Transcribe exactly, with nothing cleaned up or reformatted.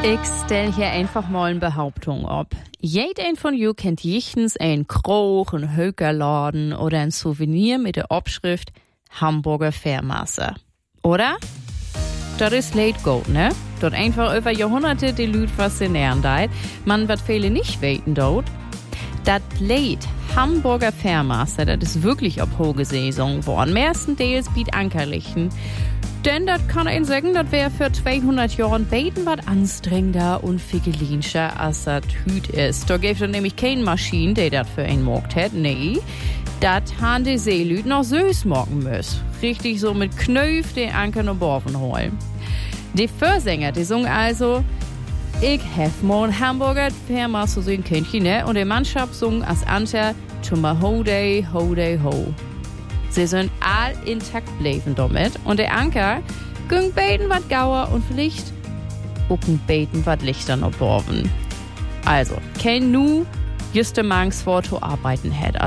Ich stell hier einfach mal eine Behauptung ab. Jeder von you kennt jichtens ein Kroch, ein Hökerladen oder ein Souvenir mit der Abschrift Hamburger Fährmasse. Oder? Das ist late gold, ne? Dort einfach über Jahrhunderte die Lüd faszinieren deit. Man wird viele nicht weten dort. Das late Hamburger Fährmasse, das ist wirklich ab hohe Saison worden. Meistenteils biet Ankerlichen. Denn das kann ich sagen, das wäre für zweihundert Jahren beten was anstrengender und figelinscher als das Hüt ist. Da gäbe es nämlich keine Maschine, die das für einen Markt hat. Nee, das haben die Seelüd noch süß machen müssen. Richtig so mit Knöpf den Anker noch Borfen holen. Die Vorsänger, die singen also, ich hef mal ein Hamburger Fährmasse so ein Kindchen, ne? Und die Mannschaft sung als Ante, Tuma ho day, ho day ho. Sie sind all intakt bleiben damit. Und der Anker ging beten wat gauer und vielleicht auch ein beten wat lichter noch borven. Also, kein nu juste mangs vor zu arbeiten hätte.